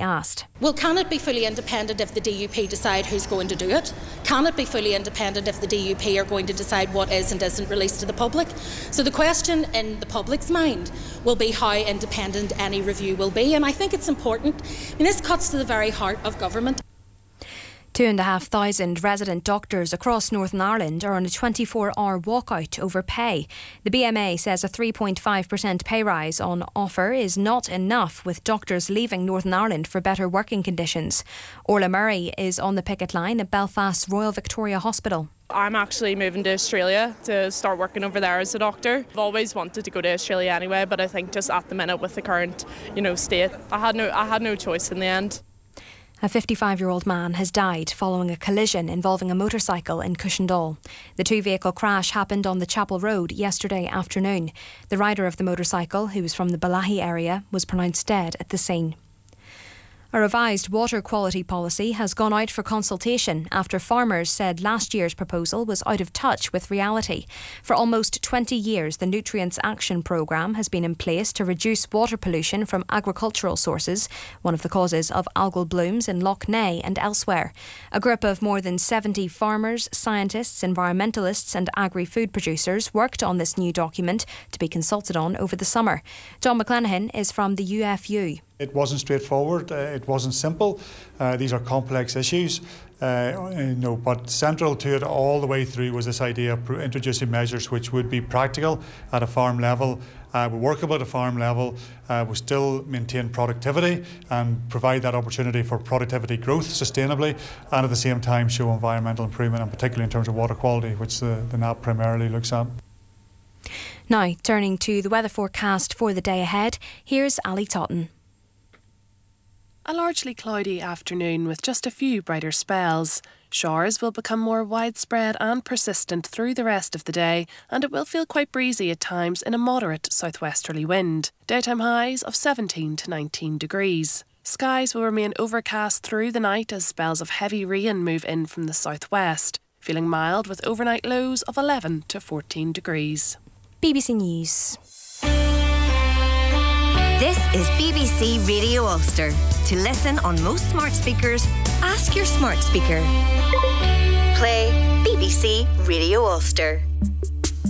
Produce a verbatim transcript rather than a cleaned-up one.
asked. Well, can it be fully independent if the D U P decide who's going to do it? Can it be fully independent if the D U P are going to decide what is and isn't released to the public? So the question in the public's mind will be how independent any review will be, and I think it's important. I mean, this cuts to the very heart of government. Two and a half thousand resident doctors across Northern Ireland are on a twenty-four hour walkout over pay. The B M A says a three point five percent pay rise on offer is not enough, with doctors leaving Northern Ireland for better working conditions. Orla Murray is on the picket line at Belfast's Royal Victoria Hospital. I'm actually moving to Australia to start working over there as a doctor. I've always wanted to go to Australia anyway, but I think just at the minute with the current, you know, state, I had no I had no choice in the end. A fifty-five-year-old man has died following a collision involving a motorcycle in Cushendall. The two-vehicle crash happened on the Chapel Road yesterday afternoon. The rider of the motorcycle, who was from the Balahi area, was pronounced dead at the scene. A revised water quality policy has gone out for consultation after farmers said last year's proposal was out of touch with reality. For almost twenty years, the Nutrients Action Programme has been in place to reduce water pollution from agricultural sources, one of the causes of algal blooms in Lough Neagh and elsewhere. A group of more than seventy farmers, scientists, environmentalists and agri-food producers worked on this new document to be consulted on over the summer. John McLenaghan is from the U F U. It wasn't straightforward, uh, it wasn't simple. Uh, these are complex issues, uh, you know, but central to it all the way through was this idea of introducing measures which would be practical at a farm level, uh, workable at a farm level, uh, will still maintain productivity and provide that opportunity for productivity growth sustainably, and at the same time show environmental improvement, and particularly in terms of water quality, which the, the N A P primarily looks at. Now, turning to the weather forecast for the day ahead, here's Ali Totten. A largely cloudy afternoon with just a few brighter spells. Showers will become more widespread and persistent through the rest of the day, and it will feel quite breezy at times in a moderate southwesterly wind. Daytime highs of seventeen to nineteen degrees. Skies will remain overcast through the night as spells of heavy rain move in from the southwest, feeling mild with overnight lows of eleven to fourteen degrees. B B C News. This is B B C Radio Ulster. To listen on most smart speakers, ask your smart speaker. Play B B C Radio Ulster.